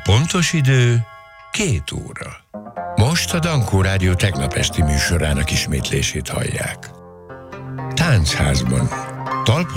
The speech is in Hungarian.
Pontos idő 2 óra. Most a Dankó Rádió tegnap esti műsorának ismétlését hallják. Táncházban. Talpon